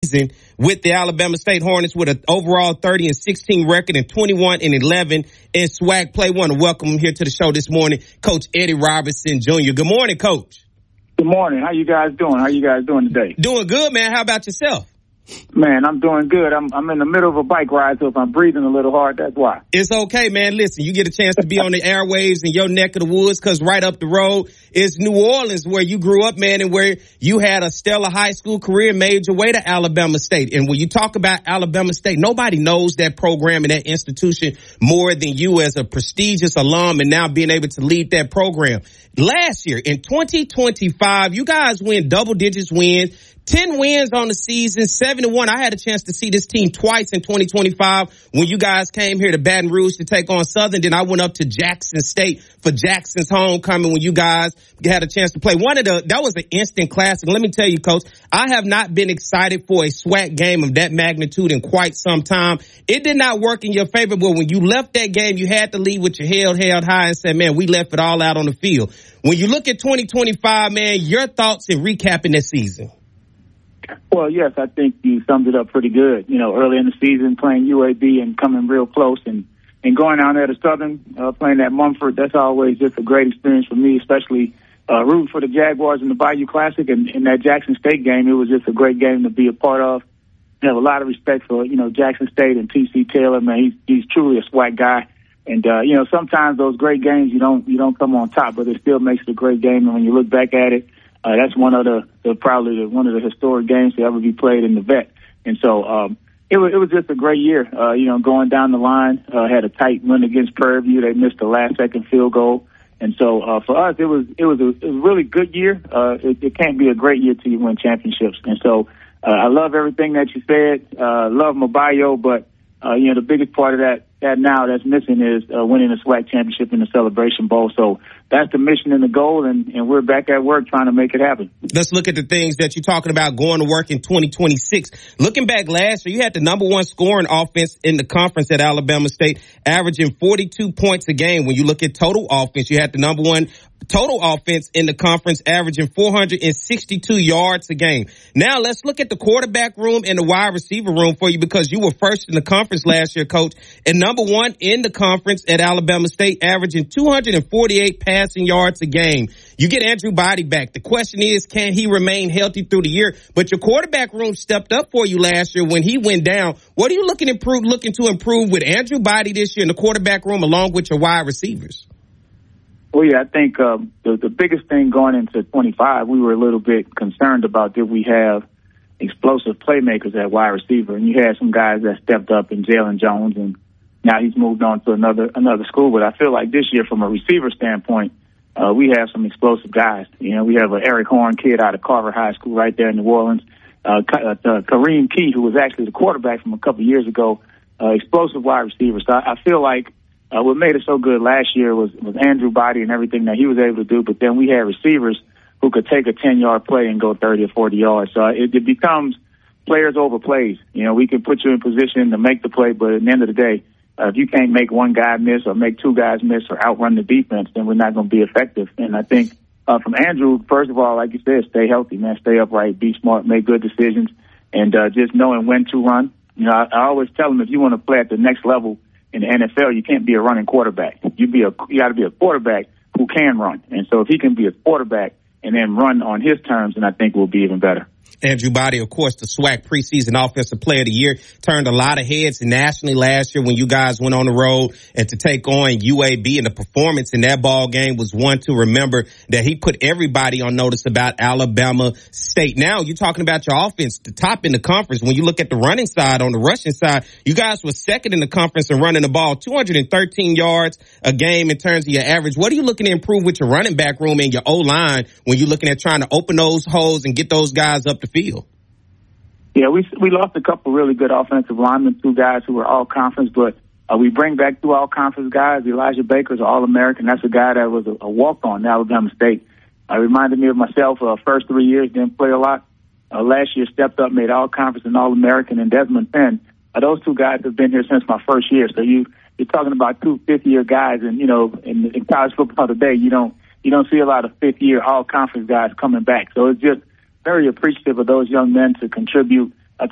with the Alabama State Hornets with an overall 30-16 record and 21-11 in SWAC play. Want to welcome him here to the show this morning, Coach Eddie Robertson Jr. Good morning, Coach. Good morning. How you guys doing? How you guys doing today? Doing good, man. How about yourself? Man, I'm doing good. I'm in the middle of a bike ride, so if I'm breathing a little hard, that's why. It's okay, man. Listen, you get a chance to be on the airwaves in your neck of the woods because right up the road is New Orleans, where you grew up, man, and where you had a stellar high school career and made your way to Alabama State. And when you talk about Alabama State, nobody knows that program and that institution more than you as a prestigious alum and now being able to lead that program. Last year, in 2025, you guys win double digits wins. 10 wins on the season, 7-1. I had a chance to see this team twice in 2025 when you guys came here to Baton Rouge to take on Southern. Then I went up to Jackson State for Jackson's homecoming when you guys had a chance to play. That was an instant classic. Let me tell you, Coach, I have not been excited for a SWAC game of that magnitude in quite some time. It did not work in your favor, but when you left that game, you had to leave with your head held high and said, man, we left it all out on the field. When you look at 2025, man, your thoughts in recapping this season? Well, yes, I think you summed it up pretty good. You know, early in the season, playing UAB and coming real close and going down there to Southern, playing at Mumford, that's always just a great experience for me, especially rooting for the Jaguars in the Bayou Classic. And in that Jackson State game, it was just a great game to be a part of. I have a lot of respect for, Jackson State and T.C. Taylor, man. He's truly a SWAC guy. And, sometimes those great games, you don't come on top, but it still makes it a great game. And when you look back at it, that's one of probably one of the historic games to ever be played in the Vet. And so it was just a great year. Going down the line, had a tight run against Prairie View. They missed the last-second field goal. And so for us, it was a really good year. It can't be a great year till you win championships. And so I love everything that you said. Love my bio, but the biggest part of that now that's missing is winning a SWAC championship in the Celebration Bowl. So that's the mission and the goal, and we're back at work trying to make it happen. Let's look at the things that you're talking about going to work in 2026. Looking back last year, you had the number one scoring offense in the conference at Alabama State, averaging 42 points a game. When you look at total offense, you had the number one total offense in the conference, averaging 462 yards a game. Now let's look at the quarterback room and the wide receiver room for you, because you were first in the conference last year, Coach, and number one in the conference at Alabama State, averaging 248 passing yards a game. You get Andrew Body back. The question is, can he remain healthy through the year? But your quarterback room stepped up for you last year when he went down. What are you looking to improve with Andrew Body this year in the quarterback room along with your wide receivers? Well, yeah, I think the biggest thing going into 25, we were a little bit concerned about, did we have explosive playmakers at wide receiver? And you had some guys that stepped up in Jalen Jones, and now he's moved on to another school. But I feel like this year, from a receiver standpoint, we have some explosive guys. We have an Eric Horn kid out of Carver High School right there in New Orleans. Kareem Key, who was actually the quarterback from a couple of years ago, explosive wide receiver. So I feel like what made us so good last year was Andrew Body and everything that he was able to do. But then we had receivers who could take a 10-yard play and go 30 or 40 yards. So it becomes players over plays. We can put you in position to make the play, but at the end of the day, if you can't make one guy miss or make two guys miss or outrun the defense, then we're not going to be effective. And I think from Andrew, first of all, like you said, stay healthy, man. Stay upright, be smart, make good decisions, and just knowing when to run. I always tell him, if you want to play at the next level in the NFL, you can't be a running quarterback. You got to be a quarterback who can run. And so if he can be a quarterback and then run on his terms, then I think we'll be even better. Andrew Body, of course, the SWAC preseason offensive player of the year, turned a lot of heads nationally last year when you guys went on the road and to take on UAB, and the performance in that ball game was one to remember, that he put everybody on notice about Alabama State. Now you're talking about your offense, the top in the conference. When you look at the running side, on the rushing side, you guys were second in the conference in running the ball, 213 yards a game in terms of your average. What are you looking to improve with your running back room and your O-line when you're looking at trying to open those holes and get those guys up the field? Yeah, we lost a couple really good offensive linemen, two guys who were all conference, but we bring back two all conference guys. Elijah Baker's an All-American. That's a guy that was a walk-on at Alabama State. Reminded me of myself. First 3 years, didn't play a lot. Last year, stepped up, made all conference and All-American. And Desmond Fenn, those two guys have been here since my first year. So you're talking about two fifth-year guys, and in college football today, you don't see a lot of fifth-year all conference guys coming back. So it's just very appreciative of those young men to contribute